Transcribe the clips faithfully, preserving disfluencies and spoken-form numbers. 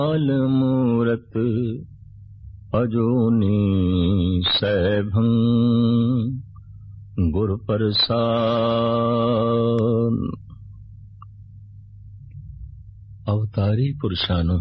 काल मूरत अजोनी सैभं गुर प्रसाद। अवतारी पुरुषां नूं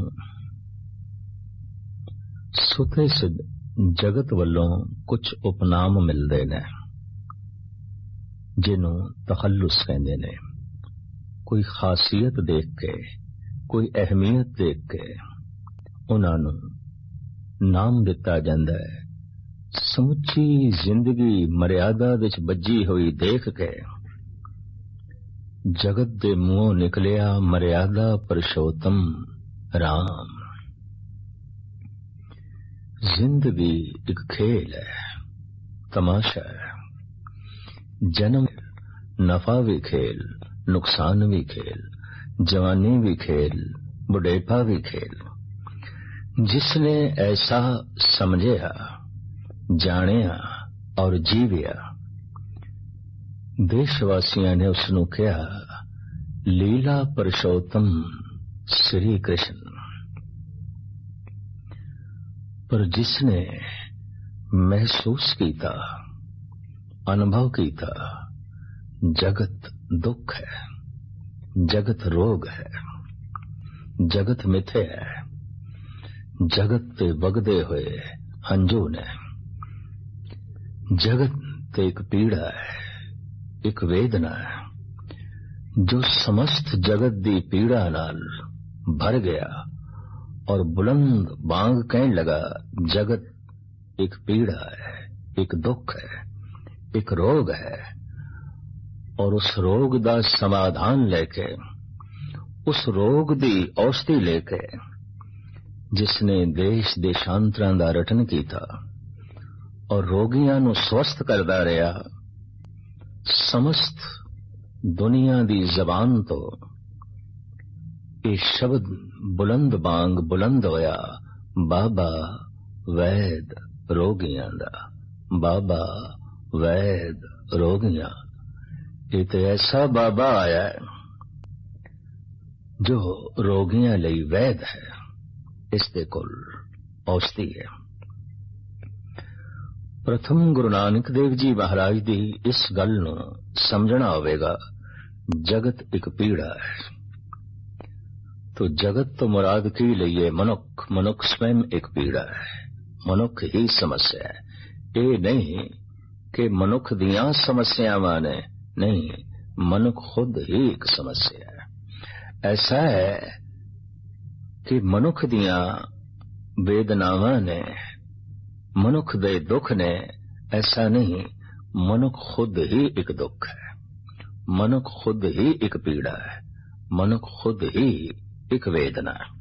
सुते सिद्ध जगत वल्लों कुछ उपनाम मिलदे ने जिन्हों तखल्लुस कहंदे ने। कोई खासियत देख के, कोई अहमियत देख के उन्हां नूं नाम दिता जांदा है। समुची जिंदगी मर्यादा विच बज्जी हुई देख के जगत दे मुंहों निकलिया मर्यादा पुरुषोत्तम राम। जिंदगी एक खेल है, तमाशा है। जन्म नफा भी खेल, नुकसान भी खेल, जवानी भी खेल, बुढ़ेपा भी खेल। जिसने ऐसा समझिया, जानिया और जीविया, देशवासियों ने उसनू कहा लीला पुरुषोत्तम श्री कृष्ण। पर जिसने महसूस किया, अनुभव किया, जगत दुख है, जगत रोग है, जगत मिथे है, जगत ते वगदे हुए हंजू ने, जगत ते एक पीड़ा है, एक वेदना है जो समस्त जगत दी पीड़ा नाल भर गया और बुलंद बांग कहने लगा जगत एक पीड़ा है, एक दुख है, एक रोग है। और उस रोग दा समाधान लेके, उस रोग दी औषधि लेके जिसने देश देशांतरां दा रटन कीता और रोगियां नूं स्वस्थ करदा रहा, समस्त दुनिया दी जबान तो ये शब्द बुलंद बांग बुलंद होया, बाबा वैद रोगियां दा, बाबा वैद रोगियां। ये तो ऐसा बाबा आया है जो रोगियां लई वैद है, इसके कोल औषधि है। प्रथम गुरु नानक देव जी महाराज दी इस गल नूं समझना होवेगा। जगत एक पीड़ा है तो जगत तो मुराद की लईए मनुख। मनुख स्वयं एक पीड़ा है, मनुख ही समस्या है। ये नहीं कि मनुख दियां समस्यावां ने, नहीं, मनुख खुद ही एक समस्या है। ऐसा है कि मनुख दियां वेदनावां ने, मनुख दे दुख ने, ऐसा नहीं, मनुख खुद ही एक दुख है, मनुख खुद ही एक पीड़ा है, मनुख खुद ही एक वेदना है।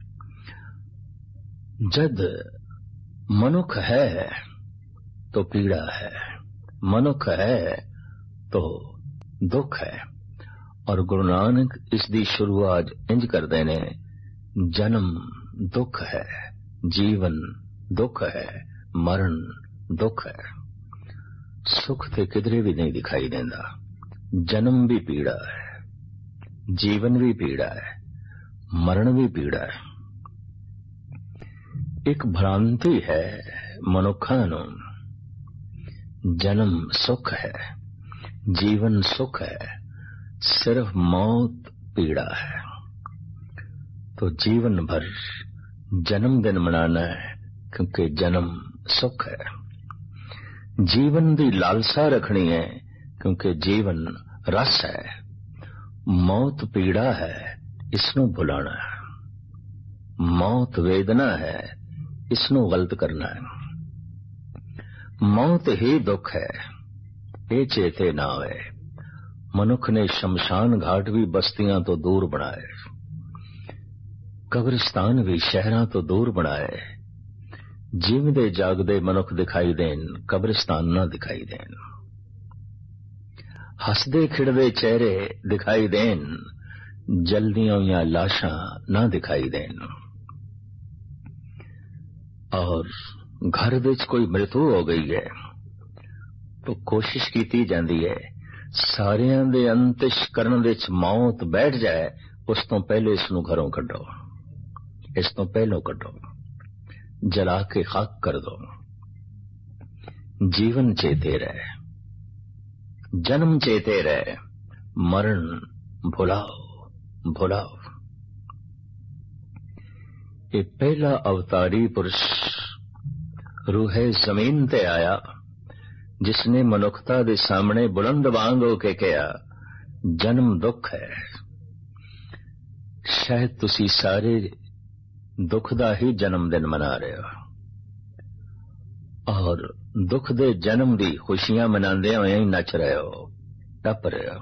जद मनुख है तो पीड़ा है, मनुख है तो दुख है। और गुरु नानक इसकी शुरुआत इंज करते ने, जन्म दुख है, जीवन दुख है, मरण दुख है। सुख ते किधरे भी नहीं दिखाई देता। जन्म भी पीड़ा है, जीवन भी पीड़ा है, मरण भी पीड़ा है। एक भ्रांति है मनुखा नूं, जन्म सुख है, जीवन सुख है, सिर्फ मौत पीड़ा है। तो जीवन भर जन्मदिन मनाना है क्योंकि जन्म सुख है। जीवन दी लालसा रखनी है क्योंकि जीवन रस है। मौत पीड़ा है, इसनों भुलाना है। मौत वेदना है, इसनों गलत करना है। मौत ही दुख है, ये चेते ना होए। मनुख ने शमशान घाट भी बस्तियां तो दूर बनाए, कब्रिस्तान भी शहरां तो दूर बनाए। जीवदे जागदे मनुख दिखाई देन, कब्रिस्तान ना दिखाई देन। हसदे खिड़दे चेहरे दिखाई देन, जल्दियां या लाशां ना दिखाई देन। और घर विच कोई मृत्यु हो गई है तो कोशिश की जाती है सारियां दे अंतिश करन विच मौत बैठ जाए, उस तो पहले इसनूं घरों कढो। इस तो पहलों कटो, जला के खाक कर दो। जीवन चेते रहे, जन्म चेते रहे, मरण भुलाओ भुलाओ। ये पहला अवतारी पुरुष रूहे जमीन ते आया, जिसने मनुखता दे सामने बुलंद वांग होके कहा, जन्म दुख है। शायद तुसी सारे दुख दा ही जन्मदिन मना रहे हो और दुख दे जन्म दी खुशियां मनाते हुए ही नच रहे हो, टप रहे हो।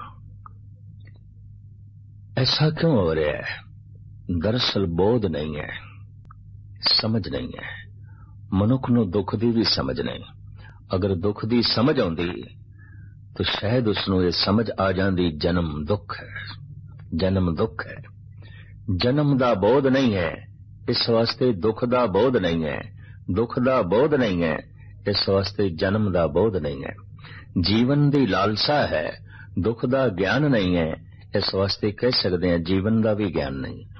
ऐसा क्यों हो रहा है? दरअसल बोध नहीं है, समझ नहीं है। मनुख नूं दुख दी भी समझ नहीं। अगर दुख दी समझ आउंदी तो शायद उसनूं ये समझ आ जांदी, जन्म दुख है, जन्म दुख है। जन्म दा बोध नहीं है, इस वास्ते दुख दा बोध नहीं है। दुख दा बोध नहीं है, इस वास्ते जन्म दा बोध नहीं है। जीवन दी लालसा है, दुख दा ज्ञान नहीं है, इस वास्ते कह सकते हैं जीवन दा भी ज्ञान नहीं है।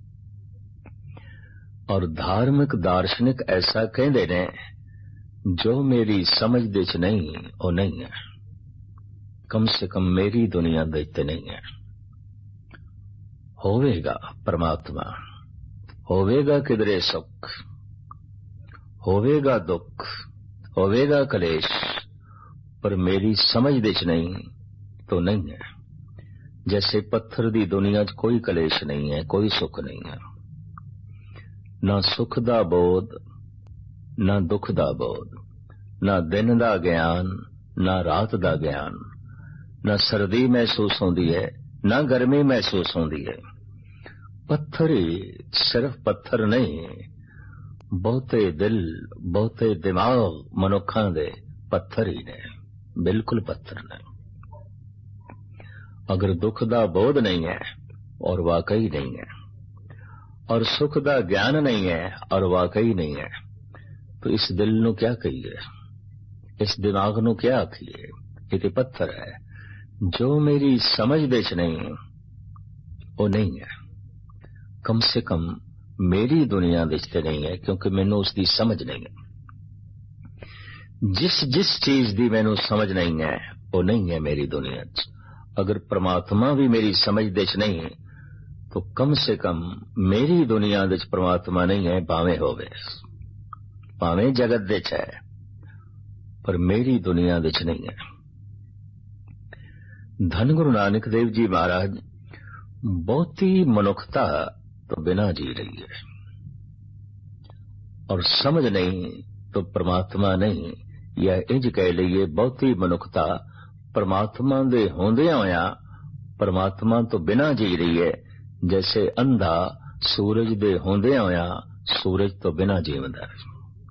और धार्मिक दार्शनिक ऐसा कहते ने, जो मेरी समझ दे च नहीं वो नहीं है, कम से कम मेरी दुनिया देखते नहीं है। होवेगा परमात्मा, होवेगा किधरे सुख, होवेगा दुख, होवेगा कलेश, पर मेरी समझ दे च नहीं तो नहीं है। जैसे पत्थर दी दुनिया च कोई कलेश नहीं है, कोई सुख नहीं है। ना सुख दा बोध, ना दुख दा बोध, ना दिन दा ज्ञान, ना रात दा ज्ञान, ना सर्दी महसूस होती है, ना गर्मी महसूस होती है। पत्थर ही सिर्फ पत्थर नहीं, बहुते दिल, बहुते दिमाग मनुखा दे पत्थर ही ने, बिल्कुल पत्थर ने। अगर दुख दा बोध नहीं है और वाकई नहीं है, और सुख दा ज्ञान नहीं है और वाकई नहीं है, तो इस दिल नू क्या कहिए, इस दिमाग नू क्या आखिए? ये तो पत्थर है। जो मेरी समझ दे च नहीं वो नहीं है, कम से कम मेरी दुनिया दे च नहीं है, क्योंकि मैनू उसकी समझ नहीं है। जिस जिस चीज की मैनू समझ नहीं है वो नहीं है मेरी दुनिया च। अगर परमात्मा भी मेरी समझ दे च नहीं तो कम से कम मेरी दुनिया दे च परमात्मा नहीं है, भावें होवे, भावें जगत दे च है, पर मेरी दुनिया दे च नहीं है। धन गुरु नानक देव जी महाराज बहुती मनुखता तो बिना जी रही है, और समझ नहीं तो परमात्मा नहीं, या इंज कह लीए बहुती मनुखता परमात्मा दे होंदियां होया परमात्मा तो बिना जी रही है। जैसे अंधा सूरज दे होंदियां होया सूरज तो बिना जीवंदा है।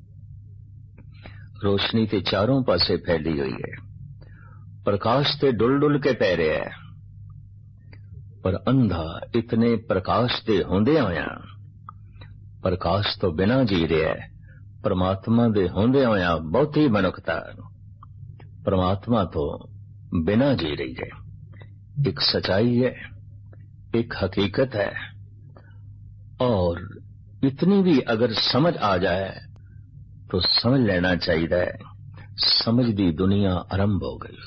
रोशनी ते चारों पासे फैली हुई है, प्रकाश ते डुल डुल के पै रहा है, पर अंधा इतने प्रकाश दे होंदियां होया प्रकाश तो बिना जी रहा है। परमात्मा दे होंदियां होया बहुती मनुखता परमात्मा तो बिना जी रही है। एक सच्चाई है, एक हकीकत है, और इतनी भी अगर समझ आ जाए तो समझ लेना चाहिए, समझ दी दुनिया आरंभ हो गई।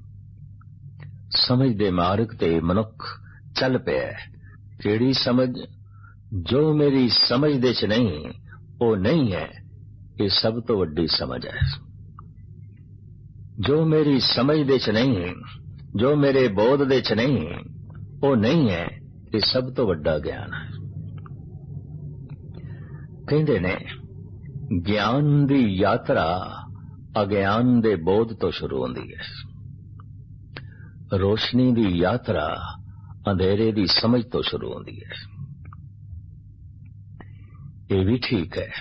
समझ दे मार्ग ते मनुख चल पे। केड़ी समझ? जो मेरी समझ दे च नहीं वो नहीं है, ये सब तो वड्डी समझ है। जो मेरी समझ दे च नहीं, जो मेरे बोध दे च नहीं वो नहीं है, ये सब तो वड्डा ज्ञान है। कहते ने ज्ञान दी यात्रा अज्ञान दे बोध तो शुरू होती है, रोशनी दी यात्रा अंधेरे दी समझ तो शुरू होती है। ये भी ठीक है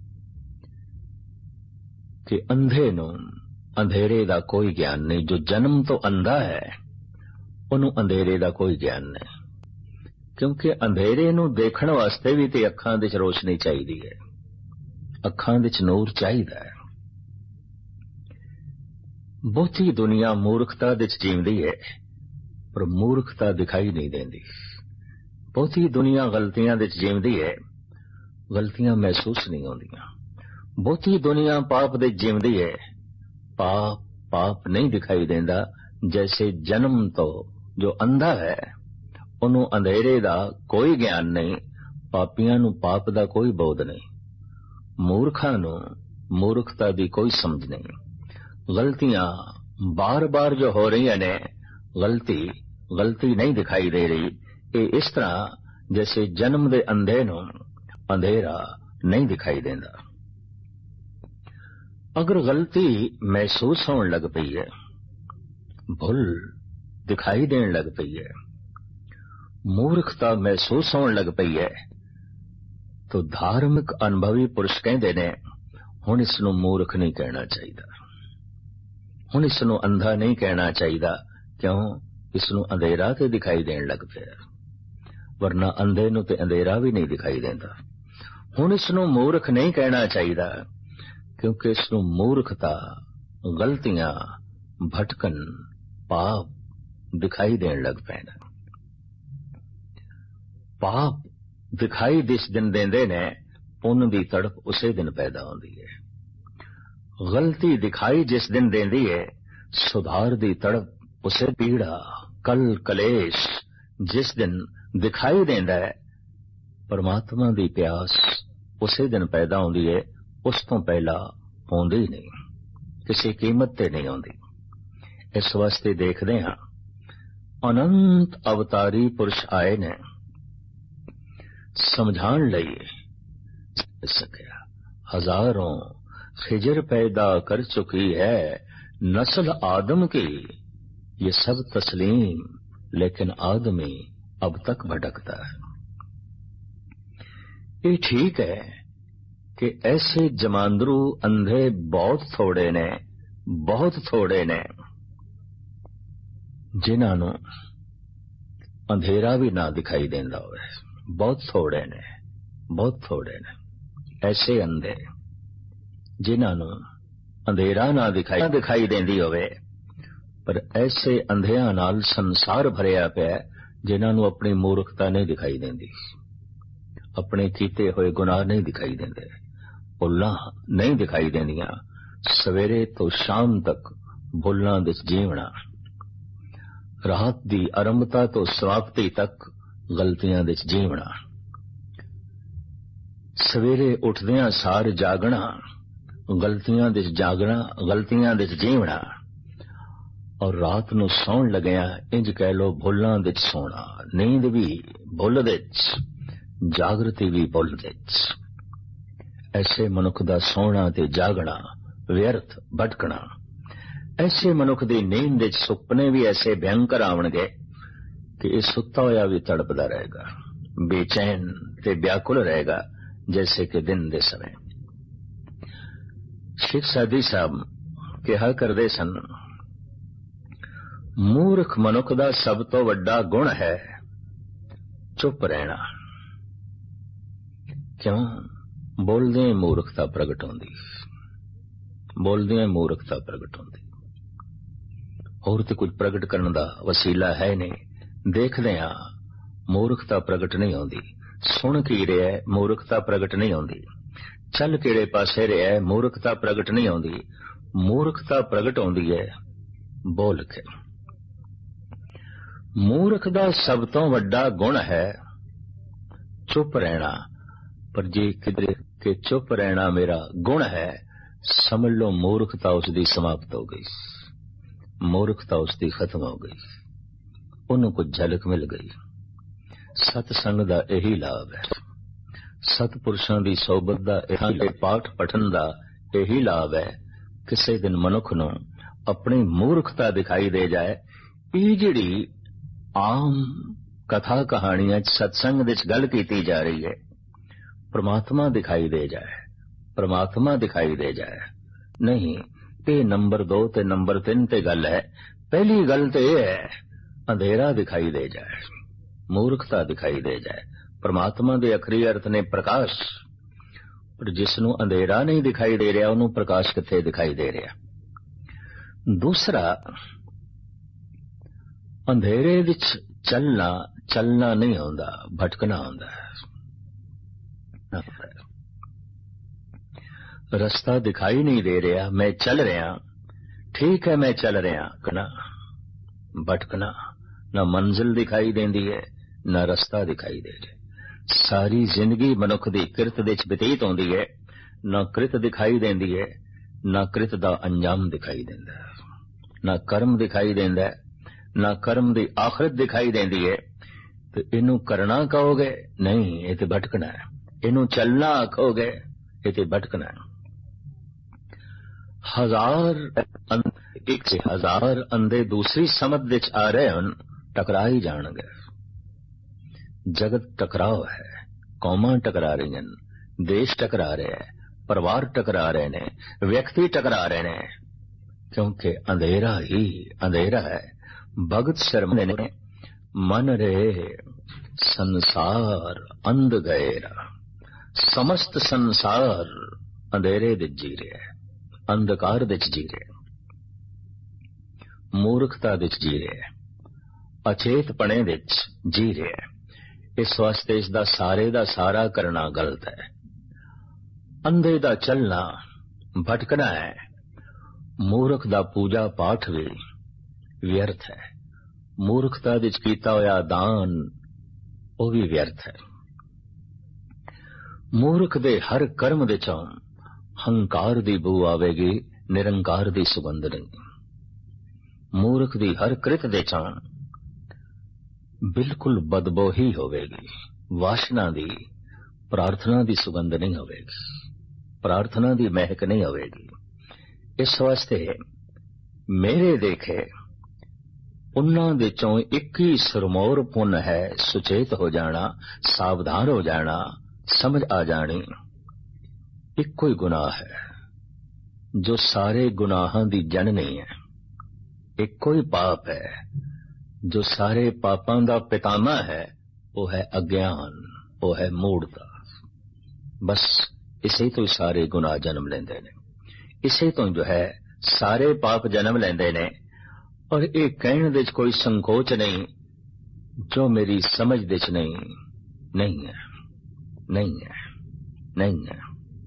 कि अंधे नूं अंधेरे दा कोई ज्ञान नहीं। जो जन्म तो अंधा है उन्होंने अंधेरे दा कोई ज्ञान नहीं, क्योंकि अंधेरे नूं देखण वास्ते भी ते अखां दे च रोशनी चाहिदी है, अखां दे च नूर चाहिदा है। बहुती दुनिया मूर्खता दे च जींदी है, पर मूर्खता दिखाई नहीं देंदी। बहुती दुनिया गलतियां दे च जींदी है, गलतियां महसूस नहीं होंदियां। बहुती दुनिया पाप दे जिंदी है, पाप पाप नहीं दिखाई देंदा। जैसे जन्म तो जो अंधा है ਉਹਨੂੰ अंधेरे दा कोई ज्ञान नहीं, पापियां नूं पाप दा कोई बोध नहीं, मूर्खां नूं मूर्खता दी कोई समझ नहीं। गलतियां बार बार जो हो रही ने, गलती गलती नहीं दिखाई दे रही। ये इस तरह जैसे जन्म दे अंधे नूं अंधेरा नहीं दिखाई देंदा। अगर गलती महसूस होने लग पई है, भुल दिखाई देने लग पई है, मूर्खता महसूस होने लग पई है, तो धार्मिक अनुभवी पुरुष कहते ने हुण इसनूं मूर्ख नहीं कहना चाहिए, हुण इसनूं अंधा नहीं कहना चाहिए। क्यों? इसनूं अंधेरा ते दिखाई देने लग पिया, वरना अंधे नूं ते अंधेरा भी नहीं दिखाई देंदा। हुण इसनूं मूर्ख नहीं कहना चाहिए, क्योंकि इसनूं मूर्खता, गलतियां, भटकन, पाप दिखाई देने लग पैन। पाप दिखाई जिस दिन देंदे ने, पुण्य दी तड़प उसे दिन पैदा होंदी है। गलती दिखाई जिस दिन देंदी है, सुधार दी तड़प उसे पीड़ा, कल कलेश जिस दिन दिखाई देंदा है, परमात्मा दी प्यास उसे दिन पैदा होंदी है। उस तो पहला होंदी नहीं, किसी कीमत ते नहीं होंदी। इस वास्ते देखदे हां अनंत अवतारी पुरुष आए ने समझाण लई सकिया। हजारों खिजर पैदा कर चुकी है नस्ल आदम की, ये सब तस्लीम, लेकिन आदमी अब तक भटकता है। ये ठीक है कि ऐसे जमांदरू अंधे बहुत थोड़े ने, बहुत थोड़े ने जिन्हां नूं अंधेरा भी ना दिखाई देंदा होवे। बहुत थोड़े ने, बहुत थोड़े ने ऐसे अंधे जिन्हां नूं अंधेरा ना दिखाई दिखाई देंदी होवे, पर ऐसे अंधियां नाल संसार भरिया पिया जिन्हां नूं अपनी मूर्खता नहीं दिखाई देंदी, अपने कीते हुए गुनाह नहीं दिखाई देंदे, भुल्लां नहीं दिखाई देंदियां। सवेरे तो शाम तक भुल्लां दे जीवना, रात दी आरंभता तो समाप्ति तक गलतियां दे जीवना, सवेरे उठदियां सार जागना, गलतियां दे जागना, गलतियां दे जीवना, और रात नूं सौण लगिया इंज कह लो भुल्लां दे सोना। नींद भी भुल दे, जागृति भी भुल दे। ऐसे मनुख दा सोना ते जागना व्यर्थ भटकना। ऐसे मनुख दी नींद दे सुपने भी ऐसे भयंकर आवणगे कि इस सुता होया भी तड़पदा रहेगा, बेचैन ते व्याकुल रहेगा, जैसे कि दिन दे समय। शेख सादी साहब कहा करदे सन, मूर्ख मनुख दा सब तो वड्डा गुण है चुप रहना। क्यों? बोलदे मूर्खता प्रगट होंदी, बोलदे मूर्खता प्रगट होंदी, होर ते कुछ प्रगट करने दा वसीला है नहीं। देखदे हां मूर्खता प्रगट नहीं होंदी, सुन की रहा है मूर्खता प्रगट नहीं होंदी, चल किड़े पासे रहा है मूर्खता प्रगट नहीं होंदी। मूर्खता प्रगट होंदी है बोल के। मूर्ख दा सब तो वड्डा गुण है चुप रहना, पर जे किधरे के चुप रहना मेरा गुण है, समझ लो मूर्खता उसकी समाप्त हो गई, मूर्खता उसकी खत्म हो गई, उन्होंने कुछ झलक मिल गई। सतसंग दा यही लाभ है, सतपुरुषां दी सोबत दा यही पाठ पठन दा यही लाभ है। किसी दिन मनुख नूं अपनी मूर्खता दिखाई दे जाए। ये जिहड़ी आम कथा कहानियां सत्संग विच गल कीती जा रही है, परमात्मा दिखाई दे जाए, परमात्मा दिखाई दे जाए, नहीं ये नंबर दो ते नंबर तीन ते गल है। पहली गल तो यह है अंधेरा दिखाई दे जाए, मूर्खता दिखाई दे जाए। परमात्मा दे आखरी अर्थ ने प्रकाश, पर जिसनों अंधेरा नहीं दिखाई दे रहा उन्होंने प्रकाश किथे दिखाई दे रहा। दूसरा, अंधेरे विच चलना चलना नहीं होंदा, भटकना होंदा है। रस्ता दिखाई नहीं दे रहा, मैं चल रहा, ठीक है मैं चल रहा, कना भटकना, ना मंजिल दिखाई देंदी है ना रस्ता दिखाई दे रहा। सारी जिंदगी मनुख दी किरत दे च बतीत होंदी है, ना कृत दिखाई देंदी है ना कृत दा अंजाम दिखाई देंदा है, ना कर्म दिखाई देंदा है ना कर्म दी आखिरत दिखाई देंदी है। तो इनू करना कहोगे नहीं, ये तो भटकना है। इनू चलना आखोगे ये तो भटकना है। हजार एक से हजार अंधे दूसरी समझ विच आ रहे हैं, टकरा ही जाणगे। जगत टकराव है, कौमां टकरा रही हैं, देश टकरा रहे हैं, परिवार टकरा रहे ने, व्यक्ति टकरा रहे ने, क्योंकि अंधेरा ही अंधेरा है। भगत शर्मा ने मन रे संसार अंध गएरा, समस्त संसार अंधेरे दे जी रहे, अंधकार दे जी रहे, मूर्खता दे जी रहे, अचेतपणे दे जी रहे। इस वास्ते इसदा सारे दा सारा करना गलत है। अंधे दा चलना भटकना है। मूर्ख दा पूजा पाठ भी व्यर्थ है। मूर्खता विच कीता होया दान वो भी व्यर्थ है। मूर्ख दे हर कर्म दे चों हंकार दी बू आवेगी, निरंकार दी सुगंध नहीं। मूर्ख दी हर कृत दे चों बिल्कुल बदबो ही होवेगी, वासना दी, प्रार्थना दी सुगंध नहीं होवेगी, प्रार्थना दी महक नहीं होवेगी। इस वास्ते मेरे देखे उन्हां दे चों एक ही सरमौर पुन है, सुचेत हो जाना, सावधान हो जाना, समझ आ जानी। एक कोई गुनाह है जो सारे गुनाहां दी जननी है। एक कोई पाप है जो सारे पापां दा पितामा है, वो है अज्ञान, वो है मूढ़ता। बस इसे तो सारे गुनाह जन्म लेंदे ने, इसे तो जो है सारे पाप जन्म लेंदे ने। और ये कहने दे कोई संकोच नहीं जो मेरी समझ दे नहीं नहीं है नहीं है नहीं है।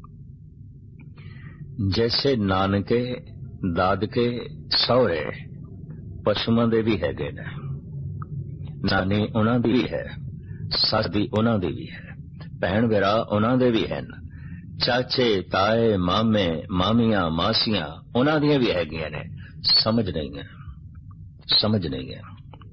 जैसे नानके दादके सौरे पशुओं दे भी हैगे ने, नानी उन्हां दी भी है, सस दी उन्हां दी भी है, भैन भरा उन्हां दे भी हैं, चाचे ताए मामे मामियां मासियां उन्हां दी भी हैगियां ने। समझ नहीं है, समझ नहीं है।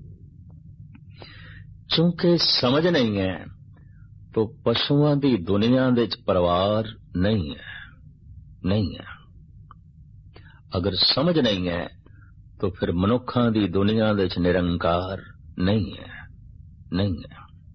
चूंकि समझ नहीं है तो पशुओं दी दुनिया दे परिवार नहीं है, नहीं है। अगर समझ नहीं है तो फिर मनुखां दी दुनिया दे निरंकार नहीं है, नहीं है।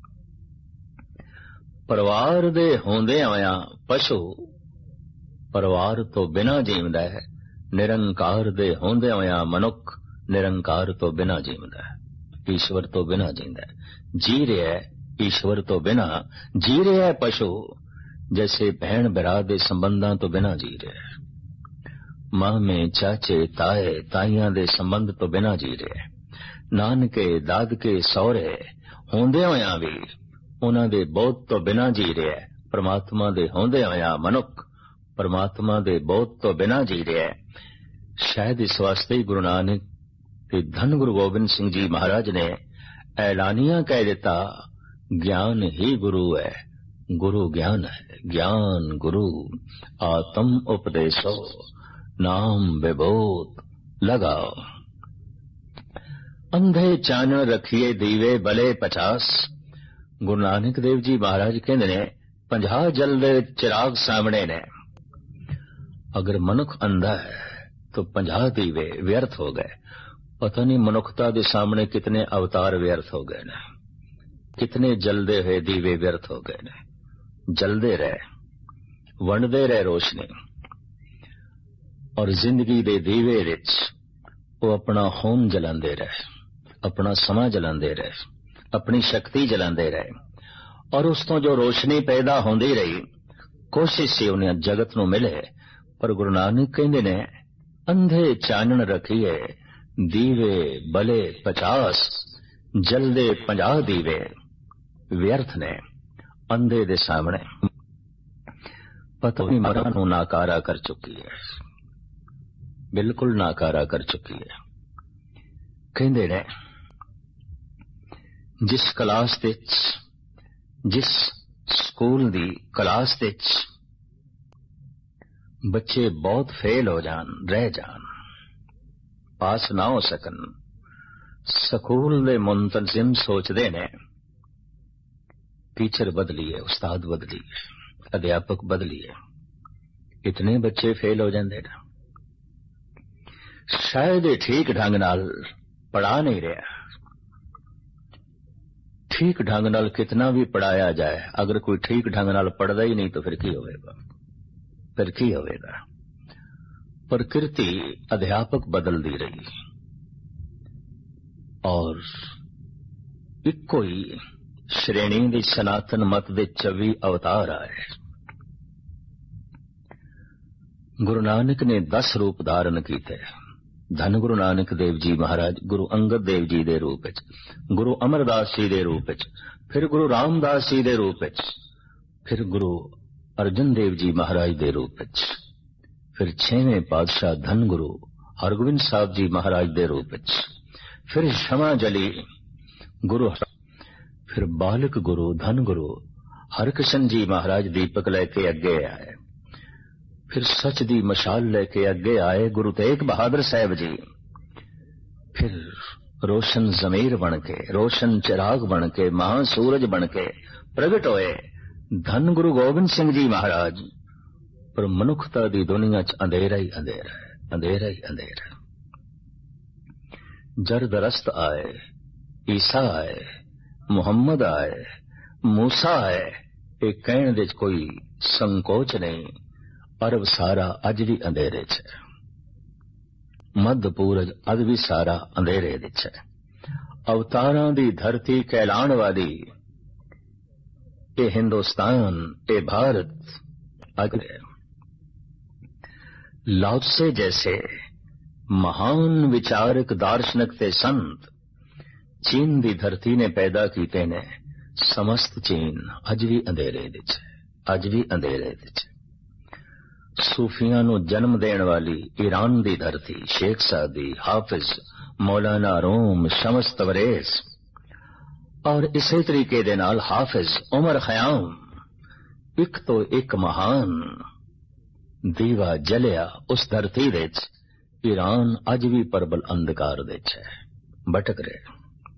परिवार दे होंदे आया पशु परिवार तो बिना जीवदा है, निरंकार दे होंदे आया मनुख निरंकार तो बिना जीवदा है, ईश्वर तो बिना जींदा है। जी रहा है ईश्वर तो बिना, जी रहा है पशु जैसे भैन भरा दे संबंधां तो बिना जी रहा है, मामे चाचे ताए ताइयां दे संबंध तो बिना जी रहा है। नानके दादके सौरे होंदे होया भी उन्हां दे बोध तो बिना जी रहा है। परमात्मा दे होंदे होया मनुख परमात्मा दे बोध तो बिना जी रहा है। शायद इस वास्ते गुरु नानक ते धन गुरु गोबिंद सिंह जी महाराज ने ऐलानिया कह देता, ज्ञान ही गुरु है, गुरु ज्ञान है, ज्ञान गुरु आत्म उपदेशो नाम विभूत लगाओ। अंधे चानण रखिए दीवे भले पचास। गुरु नानक देव जी महाराज कहते ने पंजाह जल दे चिराग सामने ने। अगर मनुख अंधा है तो पंजाह दीवे व्यर्थ हो गए। पता नहीं मनुखता के सामने कितने अवतार व्यर्थ हो गए ने, कितने जलदे हुए दीवे व्यर्थ हो गए ने। जलदे रहे, वंडदे रहे रोशनी, और जिंदगी दे दीवे विच वो अपना खून जलांदे रहे, अपना समा जलांदे रहे, अपनी शक्ति जलांदे रहे, और उस तो जो रोशनी पैदा होंदी रही कोशिश से उन्हें जगत नूं मिले। पर गुरु नानक कहंदे ने अंधे चानण रखिए दीवे भले पचास। जलदे पंजाह दीवे व्यर्थ ने अंधे दे सामने। पता नहीं मरा ਨੂੰ ਨਾਕਾਰਾ ਕਰ ਚੁੱਕੀ ਹੈ, ਬਿਲਕੁਲ ਨਾਕਾਰਾ ਕਰ ਚੁੱਕੀ ਹੈ। ਕਹਿੰਦੇ ਨੇ ਜਿਸ ਕਲਾਸ ਵਿੱਚ, ਜਿਸ ਸਕੂਲ ਦੀ ਕਲਾਸ ਵਿੱਚ ਬੱਚੇ ਬਹੁਤ ਫੇਲ ਹੋ ਜਾਣ, ਰਹਿ ਜਾਣ, ਪਾਸ ਨਾ ਹੋ ਸਕਣ, ਸਕੂਲ ਦੇ ਮੁੰਤਜ਼ਮ ਸੋਚਦੇ ਨੇ टीचर बदलिए, उस्ताद बदलिए, अध्यापक बदलिए, इतने बच्चे फेल हो जाते ना, शायद ठीक ढंग नाल पढ़ा नहीं रहा। ठीक ढंग नाल कितना भी पढ़ाया जाए, अगर कोई ठीक ढंग नाल पढ़ता ही नहीं तो फिर की होगा, फिर की होगा। प्रकृति अध्यापक बदलती रही और इको ही श्रेणी दी सनातन मत दे चौबी अवतार आए। गुरु नानक ने दस रूप धारण किए। धन गुरु नानक देव जी महाराज गुरु अंगद देव जी दे रूप विच, गुरु अमरदास जी दे रूप विच, फिर गुरु रामदास जी दे रूप विच, फिर गुरु अर्जन देव जी महाराज दे रूप विच, फिर छेवें पातशाह धन गुरु हरगोबिंद साहब जी महाराज दे रूप विच, फिर क्षमा जली गुरु, फिर बालक गुरु धन गुरु हरकिशन जी महाराज दीपक लेके अगे आए, फिर सच दी मशाल लेके अगे आए गुरु तेग बहादुर साहब जी, फिर रोशन जमीर बन के, रोशन चिराग बन के, महासूरज बन के प्रगट होए धन गुरु गोबिंद सिंह जी महाराज। पर मनुखता दी दुनिया च अंधेरा ही अंधेरा है, अंधेरा ही अंधेरा। जरदरस्त आए, ईसा आए, मुहम्मद आए, मूसा आए, ये कहने दे कोई संकोच नहीं। अरब सारा अज भी अंधेरे च है, मध्य पूरज अज भी सारा अंधेरे च है। अवतारां दी धरती कहलाण वाली ये हिंदुस्तान, ये भारत अज लाओत्से जैसे महान विचारक दार्शनिक ते संत चीन दी धरती ने पैदा कीते ने, समस्त चीन अज भी अंधेरे विच, अज भी अंधेरे विच। सूफियां नू जन्म देण वाली ईरान दी धरती, शेख सादी, हाफिज, मौलाना रूम, शमस तबरेज और इसी तरीके दे नाल हाफिज उमर खयाम, एक तो एक महान दीवा जलिया उस धरती विच। ईरान अज भी परबल अंधकार विच है, भटक रहे।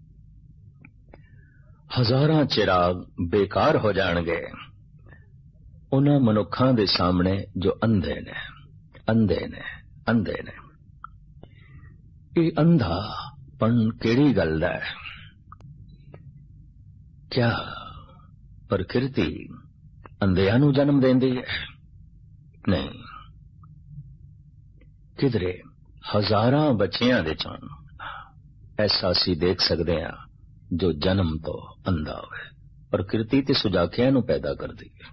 हजारां चिराग बेकार हो जाणगे उन्हां मनुखां दे सामने जो अंधे ने, अंधे ने, अंधे ने। ये अंधापन केड़ी गल दा है? क्या प्रकृति अंधियां नूं जन्म देंदी है? नहीं, किधरे हजारां बच्चियां दे चों ऐसा असीं देख सकदे हां जो जन्म तो अंधा होवे। प्रकृति ते सुजाखियां नूं पैदा करदी है।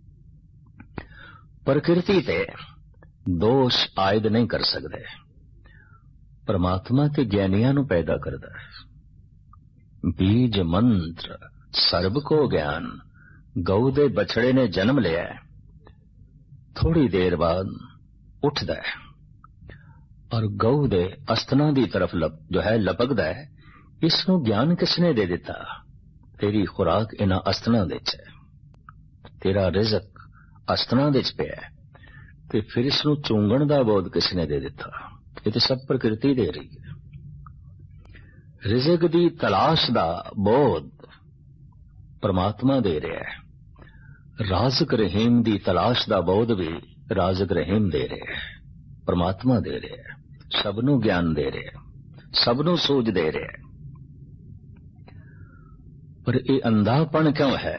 प्रकृति ते दोष आयद नहीं कर सकदे। परमात्मा ते ज्ञानियां नूं पैदा करदा है। बीज मंत्र सर्ब को ज्ञान, गऊ दे बछड़े ने जन्म लिया है, थोड़ी देर बाद उठदा है और गऊ दे अस्तना दी तरफ लप, जो है लपकदा है। इसनू ज्ञान किसने दे दिता? तेरी खुराक इन्हां अस्तना दे च है, तेरा रिजक अस्तना दे च पिया है, ते फिर इसनू चूंगण दा बोध किसने दे दिता? ये तो सब प्रकृति दे रही है। रिजक दी तलाश दा बोध परमात्मा दे रहा है। राज़िक रहीम दी तलाश दा बोध भी राज़िक रहीम दे रहे है, परमात्मा दे रहे है। सबनू ज्ञान दे रहे है, सबनू सूझ दे रहे है। पर ये अंधापन क्यों है?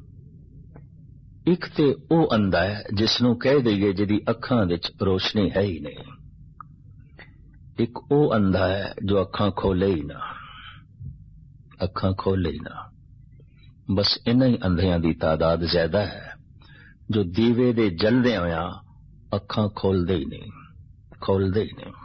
एक ते ओ अंधा है जिसनू कह दईए जिहदी अखां विच रोशनी है ही नहीं। एक ओ अंधा है जो अखां खोले ही ना, अखां खोले ही ना। बस इन्हां ही अंधियां दी तादाद ज्यादा है जो दीवे दे जलदे होया अखां खोलदे ही नहीं, खोलदे ही नहीं,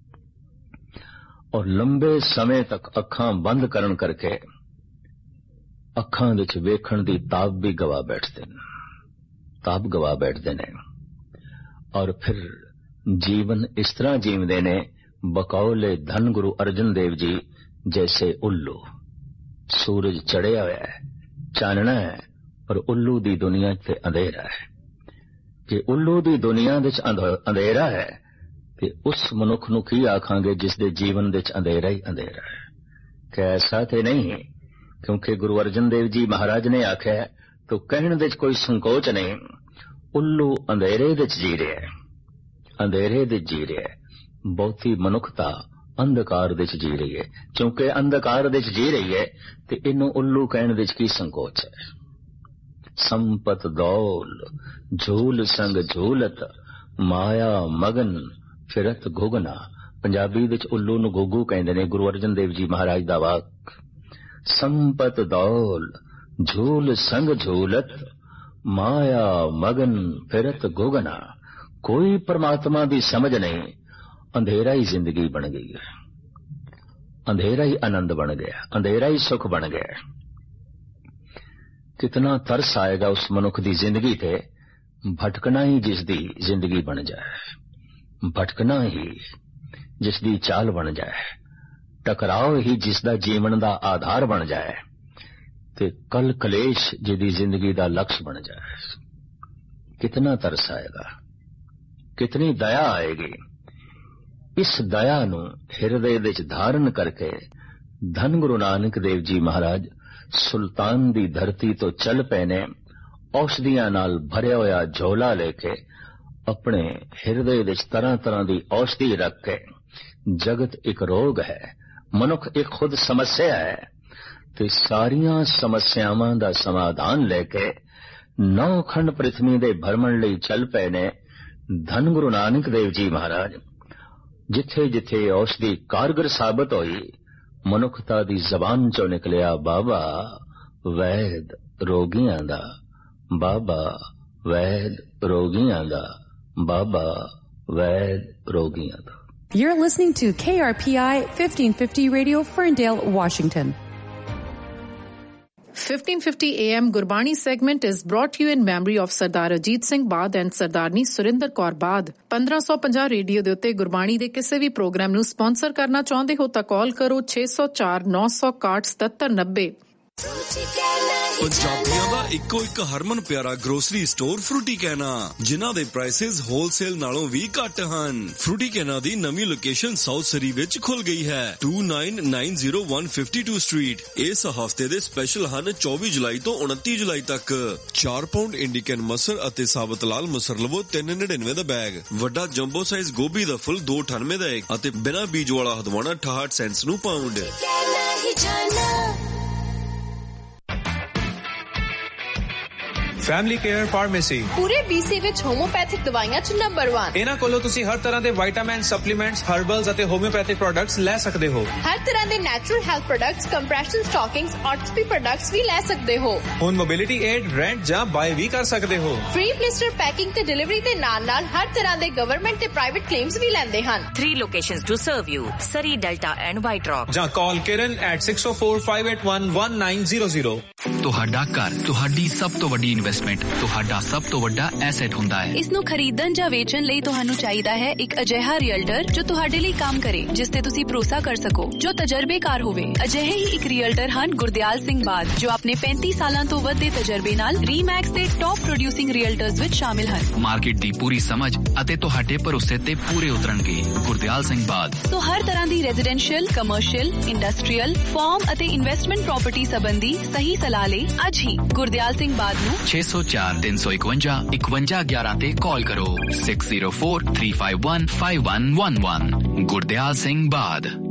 और लंबे समय तक अखां बंद करन करके अखां विच वेखण दी ताब भी गवा बैठदे ने। ताब गवा बैठते ने और फिर जीवन इस तरह जीवते ने बकौले धन गुरु अर्जन देव जी जैसे उल्लू। सूरज चढ़िया हुआ है, चानना है, पर उल्लू दी दुनिया ते अंधेरा है। जे उल्लू दी दुनिया विच अंधेरा है ते उस मनुख नूं की आखांगे जिस दे जीवन विच अंधेरा ही अंधेरा है। क्या ऐसा ते नहीं? क्योंकि गुरु अर्जन देव जी महाराज ने आख्या तो कहण विच कोई संकोच नहीं। उल्लू अंधेरे विच जी रहा है, अंधेरे विच जी रहा है। बहुती मनुखता अंधकार विच जी रही है। क्योंकि अंधकार विच जी रही है ते इनू उल्लू कहण विच की संकोच है। संपत दौल झूल संग झूलत, माया मगन फिरत घुगना। पंजाबी विच उल्लू नूं घुगू कहंदे ने। गुरु अर्जन देव जी महाराज दा वाक, संपत दौल झूल संग झूलत, माया मगन फिरत घुगना। कोई परमात्मा दी समझ नहीं, अंधेरा ही जिंदगी बन गई है, अंधेरा ही आनंद बन गया, अंधेरा ही सुख बन गया। कितना तरस आएगा उस मनुख दी जिंदगी ते, भटकना ही जिसदी जिंदगी बन जाए, भटकना ही जिसदी चाल बन जाए, टकराव ही जिसदा जीवन दा आधार बन जाए, ते कल कलेश जिदी जिंदगी दा लक्ष्य बन जाए। कितना तरस आएगा, कितनी दया आएगी। इस दया नूं हिरदे विच धारण करके धन गुरु नानक देव जी महाराज सुल्तान दी धरती तो चल पए ने। औषधियां नाल भरिया होया झोला लेके अपने हिरदे विच तरह तरह दी औषधि रख के, जगत एक रोग है, मनुख एक खुद समस्या है, ते सारियां समस्यावां दा समाधान लेके नौ खंड पृथ्वी दे भरमण लई चल पए ने धन गुरु नानक देव जी महाराज। जिथे जिथे औषधि कारगर साबित होई, मनुखता दी जबान चो निकलिया बाबा वैद रोगियां दा, बाबा वैद रोगियां दा, बाबा वैद रोगियां दा। You're listening to K R P I fifteen fifty Radio, Ferndale, Washington. fifteen fifty A M Gurbani segment is brought to you in memory of Sardar Ajit Singh Baad and Sardarni Surinder Kaur Baad. fifteen fifty radio ਦੇ ਉੱਤੇ ਗੁਰਬਾਣੀ ਦੇ ਕਿਸੇ ਵੀ programme ਨੂੰ sponsor ਕਰਨਾ ਚਾਹੁੰਦੇ ਹੋ ਤਾਂ ਕਾਲ ਕਰੋ six oh four nine six one seven seven seven zero. ਪੰਜਾਬੀਆਂ ਦਾ ਇੱਕੋ ਇੱਕ ਹਰਮਨ ਪਿਆਰਾ ਗਰੋਸਰੀ ਸਟੋਰ ਫਰੂਟੀ ਕੈਨਾ, ਜਿਨ੍ਹਾਂ ਦੇ ਪ੍ਰਾਈਸਿਸ ਹੋਲਸੇਲ ਨਾਲੋਂ ਵੀ ਘੱਟ ਹਨ। ਫਰੂਟੀ ਕੈਨਾ ਦੀ ਨਵੀਂ ਲੋਕੇਸ਼ਨ ਸਾਊਥ ਸਰੀ ਵਿੱਚ ਖੁੱਲ ਗਈ ਹੈ, two nine nine zero one five two street. ਇਸ ਹਫਤੇ ਦੇ ਸਪੈਸ਼ਲ ਹਨ ਚੌਵੀ ਜੁਲਾਈ ਤੋਂ ਉਨੱਤੀ ਜੁਲਾਈ ਤੱਕ। ਚਾਰ ਪਾਉਂਡ ਇੰਡੀਕਨ ਮਸਰ ਅਤੇ ਸਾਬਤ ਲਾਲ ਮਸਰ ਲਵੋ ਤਿੰਨ ਨੜਿਨਵੇਂ ਦਾ ਬੈਗ, ਵੱਡਾ ਜੰਬੋ ਸਾਈਜ਼ ਗੋਭੀ ਦਾ ਫੁੱਲ ਦੋ ਅਠਾਨਵੇਂ ਦਾ ਇੱਕ ਅਤੇ ਬਿਨਾਂ ਬੀਜ ਵਾਲਾ ਹਦਵਾਣਾ ਅਠਾਹਠ ਸੈਂਟਸ ਨੂੰ ਪਾਉਂਡ। ਫੈਮਿਲੀ ਕੇਅਰ ਫਾਰਮੇਸੀ ਪੂਰੇ ਬੀਸੀ ਵਿੱਚ ਹੋਮੋਪੈਥਿਕ ਦਵਾਈਆਂ ਚ ਨੰਬਰ ਇੱਕ। ਇਹਨਾਂ ਕੋਲੋਂ ਤੁਸੀਂ ਹਰ ਤਰ੍ਹਾਂ ਦੇ ਵਿਟਾਮਿਨ, ਸਪਲੀਮੈਂਟਸ, ਹਰਬਲਸ ਅਤੇ ਹੋਮਿਓਪੈਥਿਕ ਪ੍ਰੋਡਕਟਸ ਲੈ ਸਕਦੇ ਹੋ। ਹਰ ਤਰ੍ਹਾਂ ਦੇ natural health products, compression ਸਟਾਕਿੰਗਸ, ਆਰਥੋਪੀ products ਵੀ ਲੈ ਸਕਦੇ ਹੋ। ਹੁਣ ਮੋਬਿਲਿਟੀ ਏਡ, ਰੈਂਟ ਜਾਂ ਬਾਏ ਵੀ ਕਰ ਸਕਦੇ ਹੋ। ਫ੍ਰੀ ਪਲਿਸਟਰ ਪੈਕਿੰਗ ਤੇ ਡਿਲੀਵਰੀ ਦੇ ਨਾਲ ਨਾਲ ਹਰ ਤਰ੍ਹਾਂ ਦੇ ਗਵਰਨਮੈਂਟ ਤੇ ਪ੍ਰਾਈਵੇਟ ਕਲੇਮਸ ਵੀ ਲੈਂਦੇ ਹਨ। Three locations to serve you: Surrey, Delta and White Rock. ਜਾਂ ਕਾਲ ਕਿਰਨ at six oh four five eight one one nine zero zero। ਤੁਹਾਡਾ ਘਰ ਤੁਹਾਡੀ ਸਭ ਤੋਂ ਵੱਡੀ ਇਨਵੈਸਟਮੈਂਟ, ਤੁਹਾਡਾ ਸਭ ਤੋਂ ਵੱਡਾ ਐਸੈਟ ਹੁੰਦਾ ਹੈ। ਇਸ ਨੂੰ ਖਰੀਦਣ ਜਾਂ ਵੇਚਣ ਲਈ ਤੁਹਾਨੂੰ ਚਾਹੀਦਾ ਹੈ ਇੱਕ ਅਜਿਹਾ ਰੀਅਲਟਰ ਜੋ ਤੁਹਾਡੇ ਲਈ ਕੰਮ ਕਰੇ, ਜਿਸ ਤੇ ਤੁਸੀਂ ਭਰੋਸਾ ਕਰ ਸਕੋ, ਜੋ ਤਜਰਬੇਕਾਰ ਹੋਵੇ। ਅਜਿਹੇ ਹੀ ਇੱਕ ਰੀਅਲਟਰ ਹਨ ਗੁਰਦਿਆਲ ਸਿੰਘ ਬਾਦ, ਜੋ ਆਪਣੇ ਪੈਂਤੀ ਸਾਲਾਂ ਤੋਂ ਵੱਧ ਦੇ ਤਜਰਬੇ ਨਾਲ ਰੀਮੈਕਸ ਦੇ ਟੌਪ ਪ੍ਰੋਡਿਊਸਿੰਗ ਰੀਅਲਟਰਸ ਵਿੱਚ ਸ਼ਾਮਿਲ ਹਨ। ਮਾਰਕੀਟ ਦੀ ਪੂਰੀ ਸਮਝ ਅਤੇ ਤੁਹਾਡੇ ਭਰੋਸੇ ਤੇ ਪੂਰੇ ਉਤਰਨਗੇ। ਗੁਰਦਿਆਲ ਸਿੰਘ ਬਾਦ। ਸੋ ਹਰ ਤਰ੍ਹਾਂ ਦੀ ਰੈਜ਼ੀਡੈਂਸ਼ੀਅਲ, ਕਮਰਸ਼ੀਅਲ, ਇੰਡਸਟਰੀਅਲ, ਫਾਰਮ ਅਤੇ ਇਨਵੈਸਟਮੈਂਟ ਪ੍ਰਾਪਰਟੀ ਸੰਬੰਧੀ ਸਹੀ ਸਲਾਹ ਲਈ ਅੱਜ ਹੀ ਗੁਰਦਿਆਲ ਸਿੰਘ ਬਾਦ ਨੂੰ ਛੇ ਸੌ ਚਾਰ ਤਿੰਨ ਸੌ ਇਕਵੰਜਾ ਇਕਵੰਜਾ ਗਿਆਰਾਂ ਤੇ ਕਾਲ ਕਰੋ। six oh four three five one five one one one। Gurdial Singh ਬਾਦ।